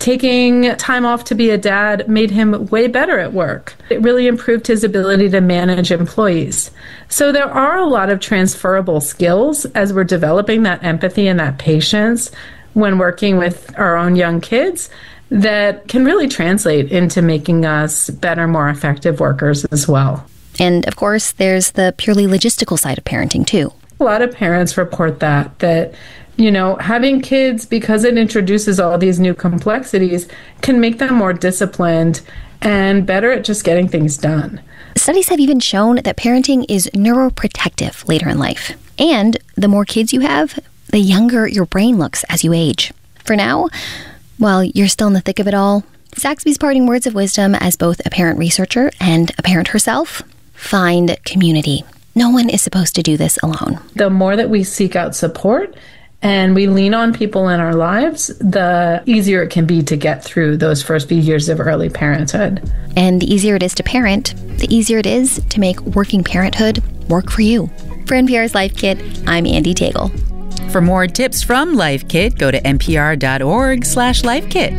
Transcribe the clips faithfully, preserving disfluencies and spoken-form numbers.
taking time off to be a dad made him way better at work. It really improved his ability to manage employees. So there are a lot of transferable skills as we're developing that empathy and that patience when working with our own young kids that can really translate into making us better, more effective workers as well. And of course, there's the purely logistical side of parenting too. A lot of parents report that, that, you know, having kids, because it introduces all these new complexities, can make them more disciplined and better at just getting things done. Studies have even shown that parenting is neuroprotective later in life. And the more kids you have, the younger your brain looks as you age. For now, while you're still in the thick of it all, Saxby's parting words of wisdom as both a parent researcher and a parent herself: find community. No one is supposed to do this alone. The more that we seek out support and we lean on people in our lives, the easier it can be to get through those first few years of early parenthood. And the easier it is to parent, the easier it is to make working parenthood work for you. For N P R's Life Kit, I'm Andy Tagle. For more tips from Life Kit, go to npr.org slash lifekit.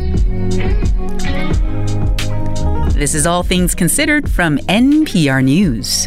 This is All Things Considered from N P R News.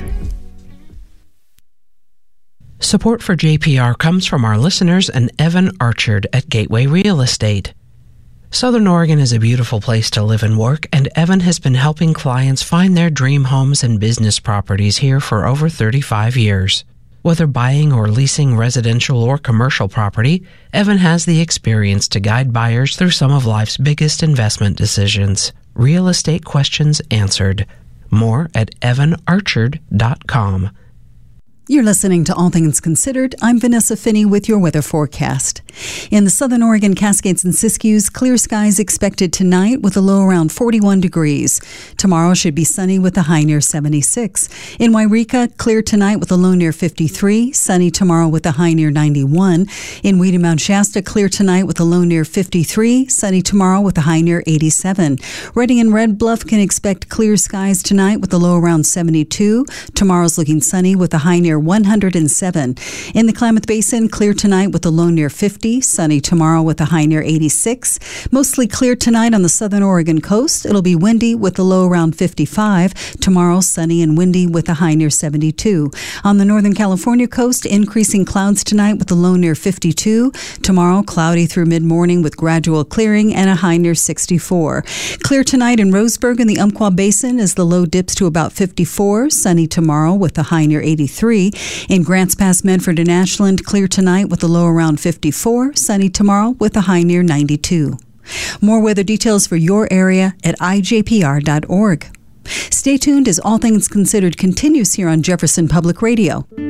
Support for J P R comes from our listeners and Evan Archard at Gateway Real Estate. Southern Oregon is a beautiful place to live and work, and Evan has been helping clients find their dream homes and business properties here for over thirty-five years. Whether buying or leasing residential or commercial property, Evan has the experience to guide buyers through some of life's biggest investment decisions. Real estate questions answered. More at evan archard dot com. You're listening to All Things Considered. I'm Vanessa Finney with your weather forecast. In the Southern Oregon Cascades and Siskiyous, clear skies expected tonight with a low around forty-one degrees. Tomorrow should be sunny with a high near seventy-six. In Wairika, clear tonight with a low near fifty-three. Sunny tomorrow with a high near ninety-one. In Weedy Mount Shasta, clear tonight with a low near fifty-three. Sunny tomorrow with a high near eighty-seven. Redding and Red Bluff can expect clear skies tonight with a low around seventy-two. Tomorrow's looking sunny with a high near one hundred seven. In the Klamath Basin, clear tonight with a low near fifty. Sunny tomorrow with a high near eighty-six. Mostly clear tonight on the southern Oregon coast. It'll be windy with a low around fifty-five. Tomorrow, sunny and windy with a high near seventy-two. On the Northern California coast, increasing clouds tonight with a low near fifty-two. Tomorrow, cloudy through mid-morning with gradual clearing and a high near sixty-four. Clear tonight in Roseburg in the Umpqua Basin as the low dips to about fifty-four. Sunny tomorrow with a high near eighty-three. In Grants Pass, Medford, and Ashland, clear tonight with a low around fifty-four. Sunny tomorrow with a high near ninety-two. More weather details for your area at i j p r dot org. Stay tuned as All Things Considered continues here on Jefferson Public Radio.